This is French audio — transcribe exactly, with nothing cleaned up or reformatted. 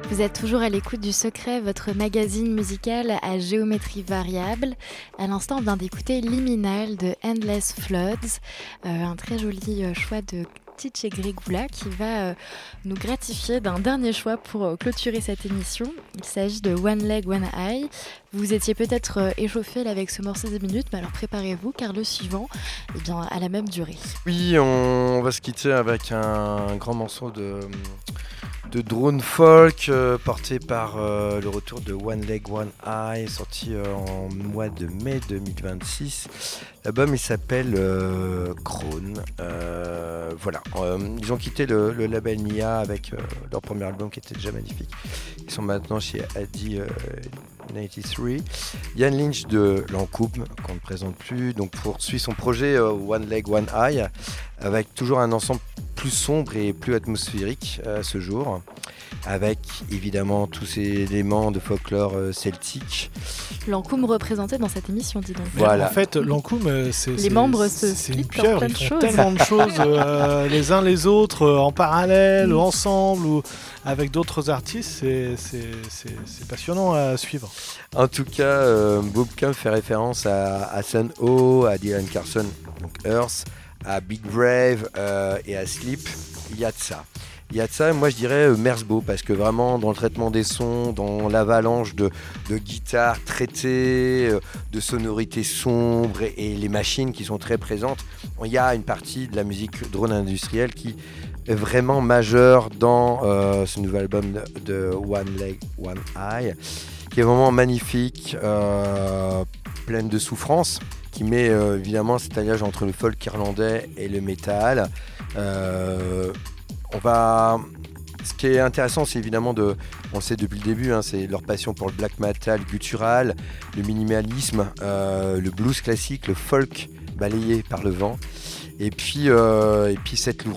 Vous êtes toujours à l'écoute du Secret, votre magazine musical à géométrie variable. À l'instant, on vient d'écouter Liminal de Endless Floods, euh, un très joli euh, choix de Tiche Grigula qui va euh, nous gratifier d'un dernier choix pour euh, clôturer cette émission. Il s'agit de One Leg, One Eye. Vous étiez peut-être euh, échauffé là, avec ce morceau de minutes, mais alors préparez-vous car le suivant eh bien, a la même durée. Oui, on va se quitter avec un grand morceau de... de drone folk euh, porté par euh, le retour de One Leg One Eye, sorti euh, en mois de mai deux mille vingt-six. L'album il s'appelle euh, Krone. Euh, voilà, euh, ils ont quitté le, le label Mia avec euh, leur premier album qui était déjà magnifique. Ils sont maintenant chez Adi euh, quatre-vingt-treize. Yann Lynch de Lancôme, qu'on ne présente plus, donc poursuit son projet euh, One Leg One Eye avec toujours un ensemble plus sombre et plus atmosphérique à euh, ce jour, avec évidemment tous ces éléments de folklore euh, celtique. Lancôme représenté dans cette émission, dis donc. Voilà. En fait, Lancôme, c'est, les c'est, membres c'est, se c'est une splitent pieuvre, plein ils de font choses. tellement de choses euh, les uns les autres, euh, en parallèle, ou ensemble, ou avec d'autres artistes, c'est, c'est, c'est, c'est passionnant à suivre. En tout cas, euh, Bob Camp fait référence à, à Sun Ho, à Dylan Carlson, donc Earth, à Big Brave euh, et à Sleep. Il y a de ça. Il y a de ça, moi je dirais euh, Merzbow, parce que vraiment dans le traitement des sons, dans l'avalanche de, de guitares traitées, euh, de sonorités sombres et, et les machines qui sont très présentes, il y a une partie de la musique drone industrielle qui est vraiment majeure dans euh, ce nouvel album de, de One Leg, One Eye, qui est vraiment magnifique, euh, pleine de souffrance, qui met euh, évidemment cet alliage entre le folk irlandais et le métal. Euh, on va... Ce qui est intéressant, c'est évidemment de... On le sait depuis le début, hein, c'est leur passion pour le black metal guttural, le minimalisme, euh, le blues classique, le folk balayé par le vent. Et puis, euh, et puis cette lourdeur